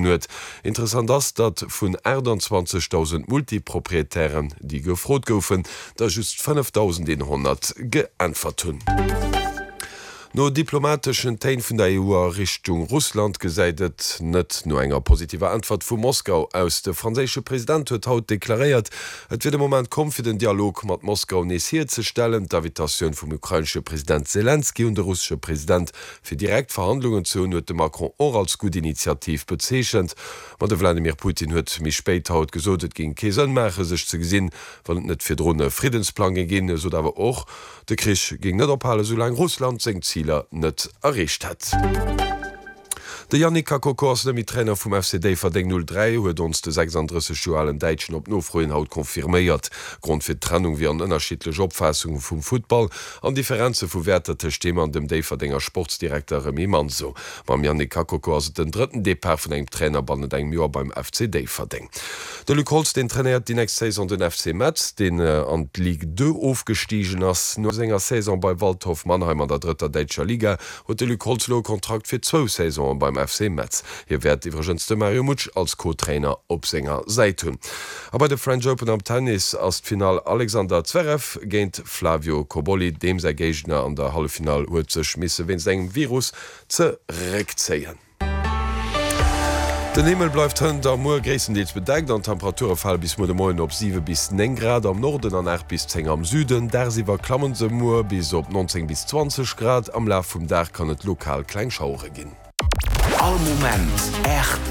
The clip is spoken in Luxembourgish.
huet. Interessant ass, dat vun 21.000 Multiproprietären, die gefrot goufen, da just 5.100 geantwort hunn. No diplomatischen Tein vun der EU Richtung Russland gesäidet net no enger positiver Antwort vu Moskau aus. De franzésche Präsident huet haut deklariert, et wird dem Moment kom fir den Dialog mat Moskau nesiert ze stellen, d'Invitationun vum ukrainsche Präsident Zelensky und der russische Präsident fir direkt Verhandlungen zu hun huet de Macron or als gut Initiativ bezeechchend. Man de Wladimir Putin huet mich spéit haut gesodet gin Kesenmacher sech ze gesinn, wann net fir Drne Friedensplan gegin, so dawer och de Krich ging net ophalen, solang Russland seng Ziel net errecht hat. De Yannick Kakokors mit Trainer vum FCD verdeng 03 huet ons de 36 Joalen Deitschen op nofroen Haut konfirméiert. Grund fir Trennung wie an ënnerschiedlech Opfassungen vum Football an Differenze vu wertete Stimme an dem Dverdennger Sportsdirektor Remy Manso. Mam Yannick Kakokors den dritten Depart vun eng Trainer bannet eng Joer beim FCD verdeng. De Luc Holz den trainiert die nächste Saison den FC Metz, den an Ligue 2 aufgestiegen ass. No senger Saison bei Waldhof Mannheim an der dritter Deitscher Liga huet de Luc Holzlo Kontrakt fir 2 Saison beim FC Metz. Hier werd iwwergenste Mario Mutsch als Co-Trainer op Sänger seit hun. Aber de French Open am Tennis as Final Alexander Zverev géint Flavio Cobolli, dem se Gegner an der Hallefinal huet ze schmisse wenn segem Virus zerekzeien. Den Himmel bleibt hunn der Moer gréissendeels bedeckt an Temperaturefall bis mod Moien op 7 bis 9 Grad am Norden an 8 bis 10 am Süden, der siwer klammen se Moer bis op 19 bis 20 Grad am Laf vum Dach kann et lokal Kleinschauure ginn. All Moment echt